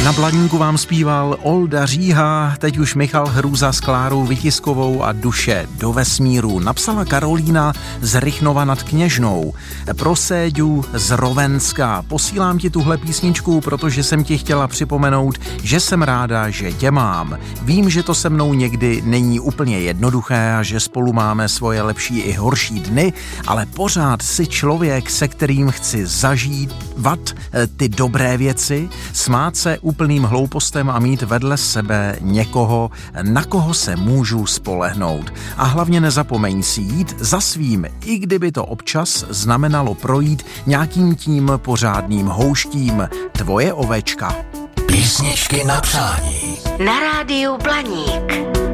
Na Blaníku vám zpíval Olda Říha, teď už Michal Hrůza s Klárou Vitiskovou a Duše do vesmíru. Napsala Karolína z Rychnova nad Kněžnou. Pro Séďu z Rovenska. Posílám ti tuhle písničku, protože jsem ti chtěla připomenout, že jsem ráda, že tě mám. Vím, že to se mnou někdy není úplně jednoduché a že spolu máme svoje lepší i horší dny, ale pořád si člověk, se kterým chci zažívat ty dobré věci, smát se úplným hloupostem a mít vedle sebe někoho, na koho se můžu spolehnout. A hlavně nezapomeň si jít za svým, i kdyby to občas znamenalo projít nějakým tím pořádným houštím. Tvoje ovečka. Písničky na přání. Na rádiu Blaník.